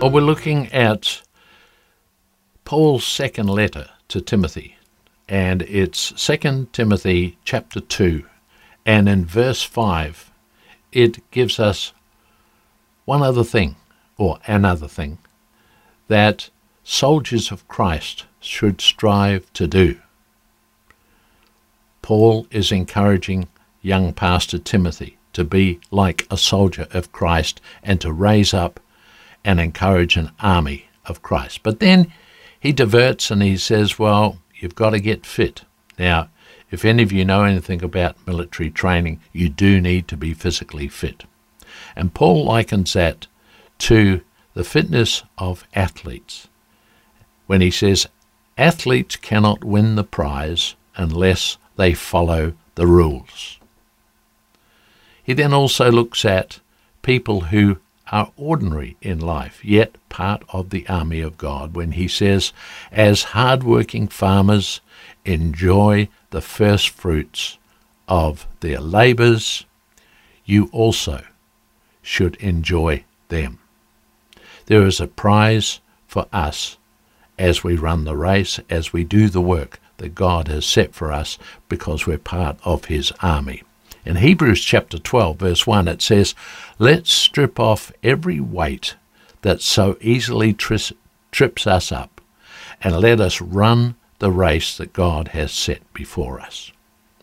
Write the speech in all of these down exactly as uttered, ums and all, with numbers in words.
Well, we're looking at Paul's second letter to Timothy, and it's Second Timothy chapter two, and in verse five, it gives us one other thing, or another thing, that soldiers of Christ should strive to do. Paul is encouraging young Pastor Timothy to be like a soldier of Christ and to raise up and encourage an army of Christ. But then he diverts and he says, well, you've got to get fit. Now, if any of you know anything about military training, you do need to be physically fit. And Paul likens that to the fitness of athletes when he says, athletes cannot win the prize unless they follow the rules. He then also looks at people who are ordinary in life, yet part of the army of God, when he says, as hard-working farmers enjoy the first fruits of their labours, you also should enjoy them. There is a prize for us as we run the race, as we do the work that God has set for us, because we're part of his army. In Hebrews chapter twelve, verse one, it says, let's strip off every weight that so easily tri- trips us up, and let us run the race that God has set before us.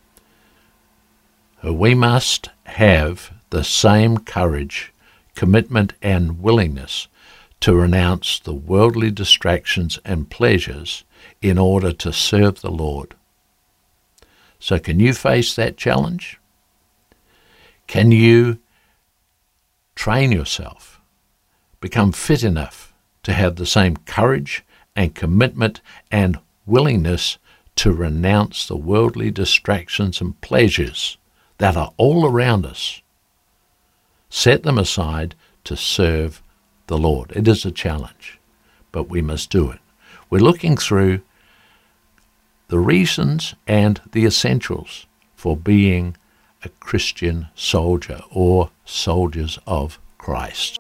We must have the same courage, commitment, and willingness to renounce the worldly distractions and pleasures in order to serve the Lord. So can you face that challenge? Can you train yourself, become fit enough to have the same courage and commitment and willingness to renounce the worldly distractions and pleasures that are all around us? Set them aside to serve the Lord. It is a challenge, but we must do it. We're looking through the reasons and the essentials for being a Christian soldier or soldiers of Christ.